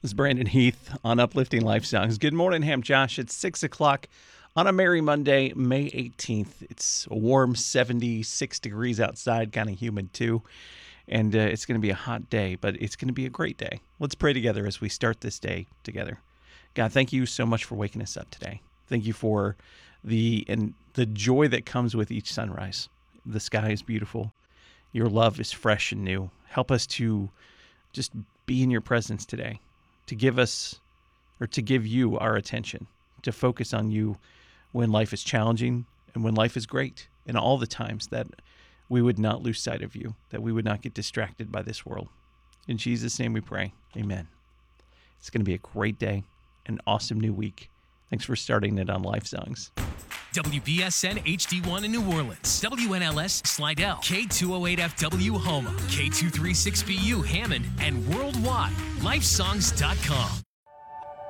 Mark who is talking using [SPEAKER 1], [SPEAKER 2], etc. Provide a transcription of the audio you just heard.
[SPEAKER 1] This is Brandon Heath on Uplifting Life Songs. Good morning, Ham Josh. It's 6 o'clock on a merry Monday, May 18th. It's a warm 76 degrees outside, kind of humid too. And it's going to be a hot day, but it's going to be a great day. Let's pray together as we start this day together. God, thank you so much for waking us up today. Thank you for the joy that comes with each sunrise. The sky is beautiful. Your love is fresh and new. Help us to just be in your presence today, to give us, or to give you our attention, to focus on you when life is challenging and when life is great, and all the times that we would not lose sight of you, that we would not get distracted by this world. In Jesus' name we pray. Amen. It's going to be a great day, an awesome new week. Thanks for starting it on Life Songs.
[SPEAKER 2] WBSN HD1 in New Orleans, WNLS Slidell, K208FW Houma, K236BU Hammond, and worldwide, lifesongs.com.